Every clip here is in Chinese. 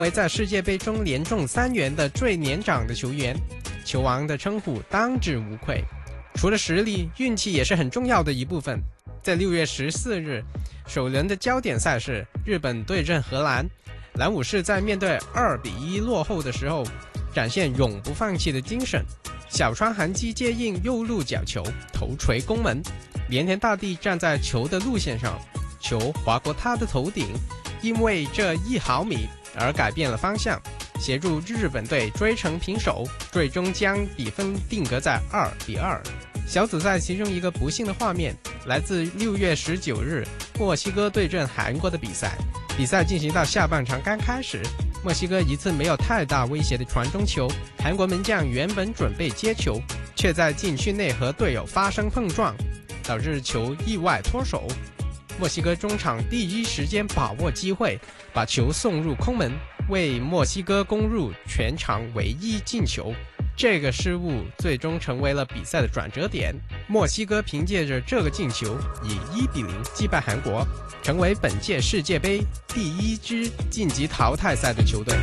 为在世界杯中连中3元的最年长的球员，球王的称呼当之无愧。除了实力，运气也是很重要的一部分。在6月14日，首轮的焦点赛事，日本对阵荷兰，蓝武士在面对2-1落后的时候，展现永不放弃的精神。小川韩基接应右路角球，头锤攻门，连田大地站在球的路线上，球划过他的头顶，因为这1毫米而改变了方向，协助日本队追成平手，最终将比分定格在2-2。小组赛其中一个不幸的画面来自6月19日墨西哥对阵韩国的比赛。比赛进行到下半场刚开始，墨西哥一次没有太大威胁的传中球，韩国门将原本准备接球，却在禁区内和队友发生碰撞，导致球意外脱手。墨西哥中场第一时间把握机会，把球送入空门，为墨西哥攻入全场唯一进球。这个失误最终成为了比赛的转折点，墨西哥凭借着这个进球以1-0击败韩国，成为本届世界杯第1支晋级淘汰赛的球队。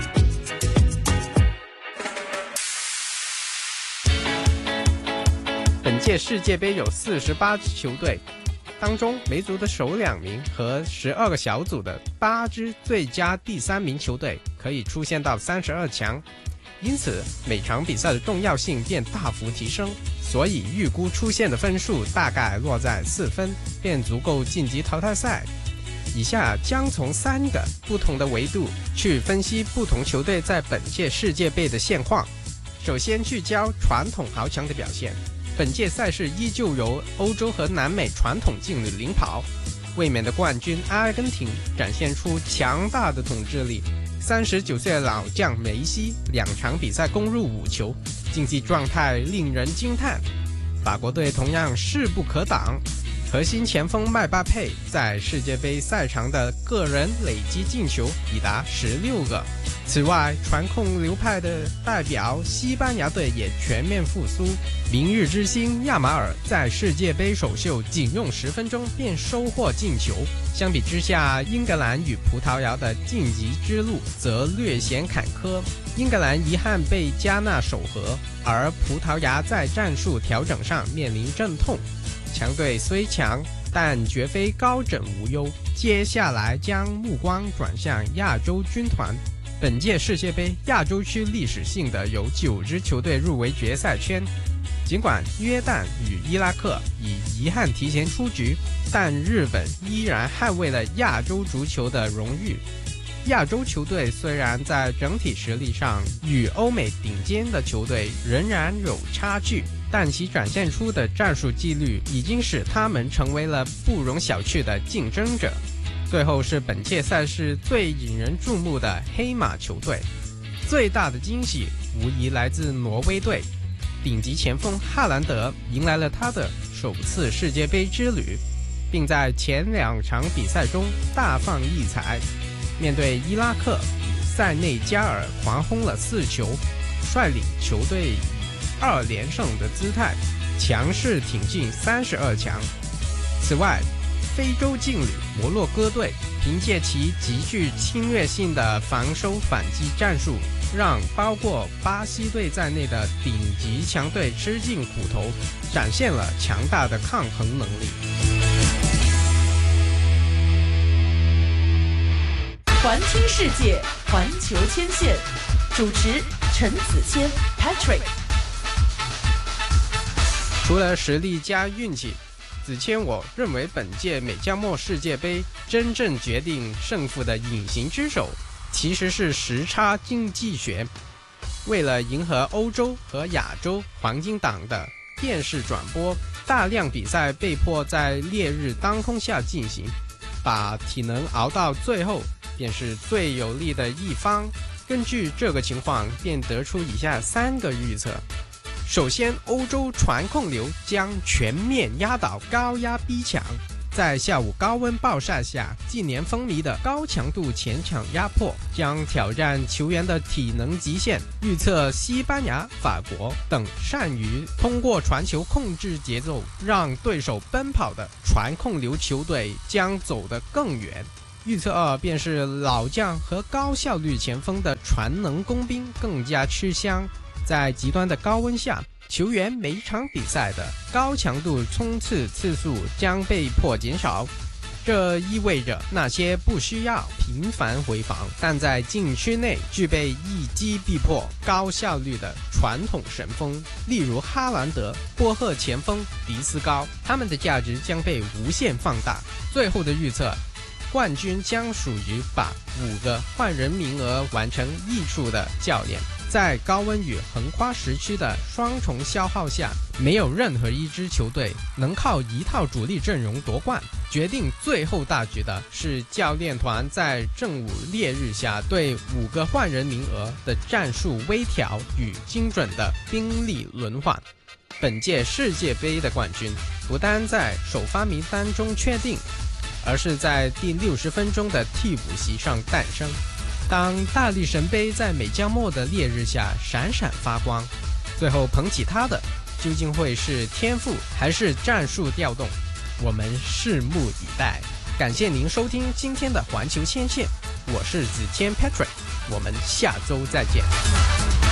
本届世界杯有48支球队，当中梅族的首2名和12个小组的8支最佳第3名球队可以出现到32强。因此每场比赛的重要性便大幅提升，所以预估出现的分数大概落在4分，便足够晋级淘汰赛。以下将从3个不同的维度去分析不同球队在本届世界杯的现况。首先聚焦传统豪强的表现，本届赛事依旧由欧洲和南美传统劲旅领跑，卫冕的冠军阿根廷展现出强大的统治力。39岁的老将梅西2场比赛攻入5球，竞技状态令人惊叹。法国队同样势不可挡，核心前锋麦巴佩在世界杯赛场的个人累积进球已达16个。此外，传控流派的代表西班牙队也全面复苏，明日之星亚马尔在世界杯首秀仅用10分钟便收获进球。相比之下，英格兰与葡萄牙的晋级之路则略显坎坷，英格兰遗憾被加纳首和，而葡萄牙在战术调整上面临阵痛。强队虽强，但绝非高枕无忧，接下来将目光转向亚洲军团。本届世界杯亚洲区历史性的有9支球队入围决赛圈，尽管约旦与伊拉克以遗憾提前出局，但日本依然捍卫了亚洲足球的荣誉。亚洲球队虽然在整体实力上与欧美顶尖的球队仍然有差距，但其展现出的战术纪律已经使他们成为了不容小觑的竞争者。最后是本届赛事最引人注目的黑马球队，最大的惊喜无疑来自挪威队，顶级前锋哈兰德迎来了他的首次世界杯之旅，并在前2场比赛中大放异彩，面对伊拉克与塞内加尔狂轰了4球，率领球队以2连胜的姿态强势挺进32强。此外，非洲劲旅摩洛哥队凭借其极具侵略性的防守反击战术，让包括巴西队在内的顶级强队吃尽苦头，展现了强大的抗衡能力。 环听世界，环球牵线，主持陈子谦 Patrick。 除了实力加运气，子谦我认为本届美加墨世界杯真正决定胜负的隐形之手其实是时差经济学。为了迎合欧洲和亚洲黄金档的电视转播，大量比赛被迫在烈日当空下进行，把体能熬到最后便是最有利的一方。根据这个情况便得出以下3个预测。首先，欧洲传控流将全面压倒高压逼抢，在下午高温暴晒下，近年风靡的高强度前场压迫将挑战球员的体能极限。预测西班牙、法国等善于通过传球控制节奏让对手奔跑的传控流球队将走得更远。 预测2便是老将和高效率前锋的全能工兵更加吃香。在极端的高温下，球员每场比赛的高强度冲刺次数将被迫减少，这意味着那些不需要频繁回防，但在禁区内具备一击必破、高效率的传统神锋，例如哈兰德、波赫前锋迪斯高，他们的价值将被无限放大。最后的预测，冠军将属于把5个换人名额完成益处的教练。在高温与横跨时区的双重消耗下，没有任何一支球队能靠一套主力阵容夺冠。决定最后大局的是教练团在正午烈日下对5个换人名额的战术微调与精准的兵力轮换。本届世界杯的冠军不单在首发名单中确定，而是在第60分钟的替补席上诞生。当大力神杯在美江末的烈日下闪闪发光，最后捧起它的究竟会是天赋还是战术调动？我们拭目以待。感谢您收听今天的环球牵线，我是子谦 Patrick， 我们下周再见。